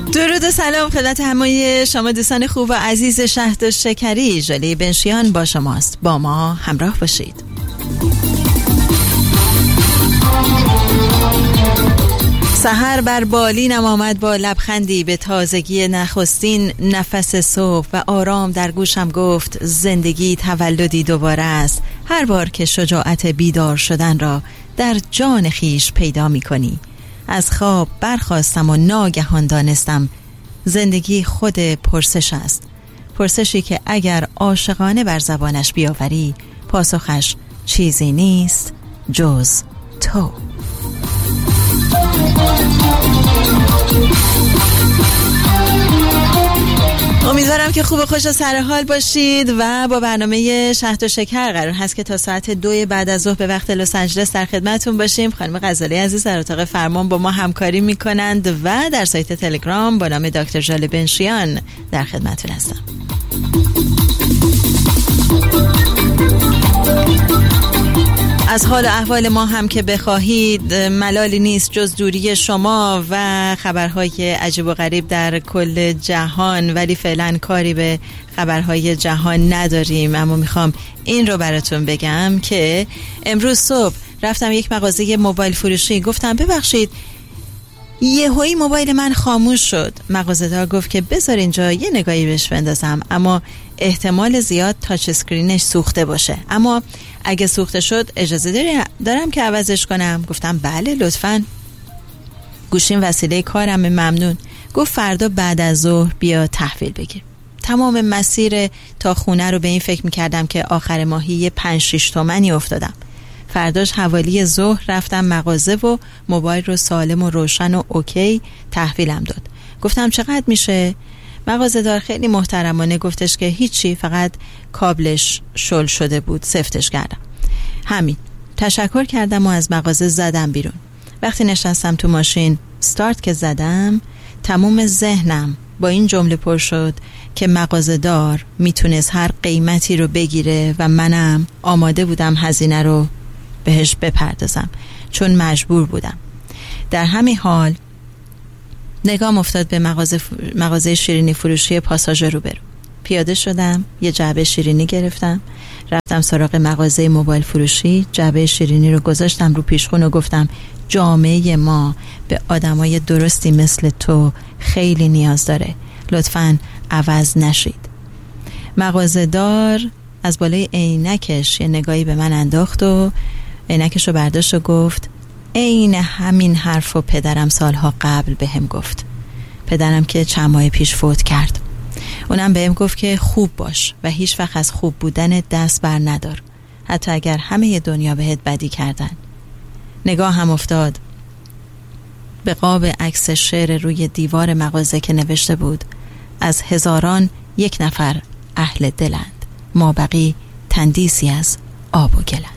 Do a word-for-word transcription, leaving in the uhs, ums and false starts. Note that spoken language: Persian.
درود و سلام خدمت همه شما دوستان خوب و عزیز شهد و شکری. ژاله بنشیان با شماست، با ما همراه باشید. سحر بر بالینم آمد با لبخندی، به تازگی نخستین نفس صبح و آرام در گوشم گفت زندگی تولدی دوباره است. هر بار که شجاعت بیدار شدن را در جان خیش پیدا می کنی. از خواب برخاستم و ناگهان دانستم زندگی خود پرسش است، پرسشی که اگر عاشقانه بر زبانش بیاوری پاسخش چیزی نیست جز تو. امیدوارم که خوب و خوش و سر حال باشید و با برنامه شهد و شکر قرار هست که تا ساعت دو بعد از ظهر به وقت لس آنجلس در خدمتتون باشیم. خانم غزالی عزیز در اتاق فرمان با ما همکاری میکنند و در سایت تلگرام با نام دکتر ژاله بنشیان در خدمتتون هستم. از حال و احوال ما هم که بخواهید ملالی نیست جز دوری شما و خبرهای عجیب و غریب در کل جهان، ولی فعلا کاری به خبرهای جهان نداریم. اما میخوام این رو براتون بگم که امروز صبح رفتم یک مغازه موبایل فروشی، گفتم ببخشید یهویی موبایل من خاموش شد. مغازه‌دار گفت که بذار اینجا یه نگاهی بهش بندازم، اما احتمال زیاد تاچ اسکرینش سوخته باشه، اما اگه سوخته شد اجازه دارم که عوضش کنم؟ گفتم بله لطفاً. گوشیم وسیله کارم، ممنون. گفت فردا بعد از ظهر بیا تحویل بگیر. تمام مسیر تا خونه رو به این فکر میکردم که آخر ماهی یه پنج شیش تومنی افتادم. فرداش حوالی ظهر رفتم مغازه و موبایل رو سالم و روشن و اوکی تحویلم داد. گفتم چقدر میشه؟ مغازه‌دار خیلی محترمانه گفتش که هیچی، فقط کابلش شل شده بود، سفتش کردم. همین. تشکر کردم و از مغازه زدم بیرون. وقتی نشستم تو ماشین استارت که زدم، تمام ذهنم با این جمله پر شد که مغازه‌دار میتونست هر قیمتی رو بگیره و منم آماده بودم هزینه رو بهش بپردازم چون مجبور بودم. در همین حال نگام افتاد به مغازه مغازه شیرینی فروشی پاساژ روبرو. پیاده شدم، یه جعبه شیرینی گرفتم، رفتم سراغ مغازه موبایل فروشی، جعبه شیرینی رو گذاشتم رو پیشخون و گفتم جامعه ما به آدمای درستی مثل تو خیلی نیاز داره، لطفاً عوض نشید. مغازه‌دار از بالای عینکش یه نگاهی به من انداخت و عینکش رو برداشت و گفت عین همین حرفو پدرم سالها قبل بهم گفت. پدرم که چند ماه پیش فوت کرد. اونم بهم گفت که خوب باش و هیچ وقت از خوب بودن دست بر ندار، حتی اگر همه دنیا بهت بدی کردن. نگاه هم افتاد به قاب عکس شعر روی دیوار مغازه که نوشته بود از هزاران یک نفر اهل دلند، ما بقی تندیسی از آب و گلند.